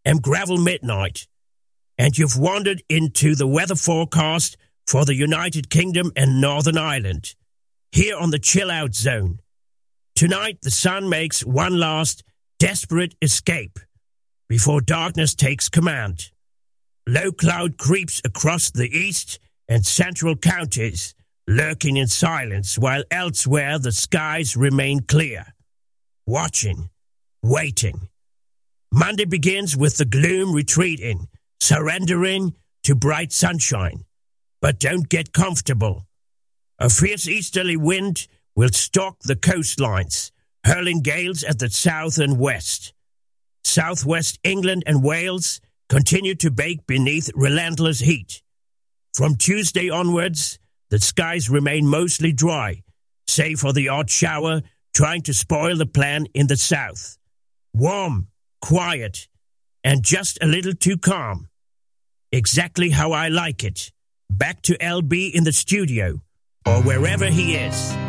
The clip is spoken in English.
am Gravel Midnight, and you've wandered into the weather forecast for the United Kingdom and Northern Ireland, here on the Chill Out Zone. Tonight, the sun makes one last desperate escape before darkness takes command. Low cloud creeps across the east and central counties, lurking in silence, while elsewhere the skies remain clear. Watching, waiting. Monday begins with the gloom retreating, surrendering to bright sunshine. But don't get comfortable. A fierce easterly wind will stalk the coastlines, hurling gales at the south and west. Southwest England and Wales continue to bake beneath relentless heat. From Tuesday onwards, the skies remain mostly dry, save for the odd shower trying to spoil the plan in the south. Warm, quiet, and just a little too calm. Exactly how I like it. Back to LB in the studio, or wherever he is.